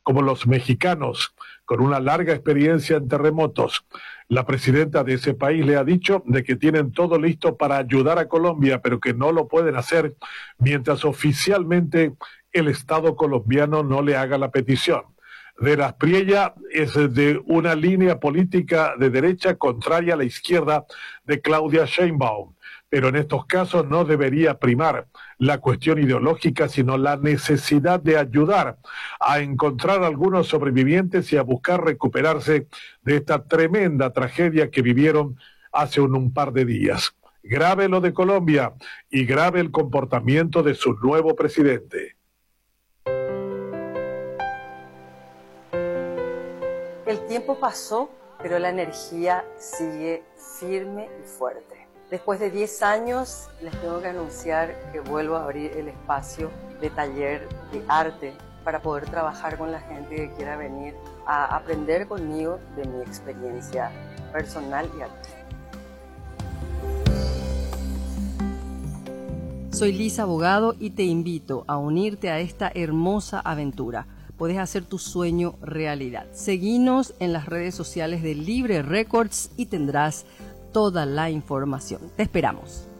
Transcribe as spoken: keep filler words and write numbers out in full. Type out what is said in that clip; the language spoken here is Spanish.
como los mexicanos, con una larga experiencia en terremotos. La presidenta de ese país le ha dicho de que tienen todo listo para ayudar a Colombia, pero que no lo pueden hacer mientras oficialmente el Estado colombiano no le haga la petición. Vera Aspriella es de una línea política de derecha contraria a la izquierda de Claudia Sheinbaum, pero en estos casos no debería primar la cuestión ideológica, sino la necesidad de ayudar a encontrar a algunos sobrevivientes y a buscar recuperarse de esta tremenda tragedia que vivieron hace un, un par de días. Grave lo de Colombia y grave el comportamiento de su nuevo presidente. El tiempo pasó, pero la energía sigue firme y fuerte. Después de diez años, les tengo que anunciar que vuelvo a abrir el espacio de taller de arte para poder trabajar con la gente que quiera venir a aprender conmigo de mi experiencia personal y artística. Soy Lisa Abogado y te invito a unirte a esta hermosa aventura. Puedes hacer tu sueño realidad. Seguinos en las redes sociales de Libre Records y tendrás toda la información. Te esperamos.